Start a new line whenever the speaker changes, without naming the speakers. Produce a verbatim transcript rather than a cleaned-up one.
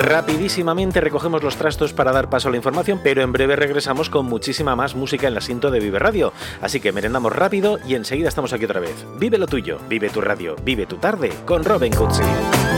Rapidísimamente recogemos los trastos para dar paso a la información, pero en breve regresamos con muchísima más música en la Sinto de Vive Radio. Así que merendamos rápido y enseguida estamos aquí otra vez. Vive lo tuyo, vive tu radio, vive tu tarde con Robin Cutsi.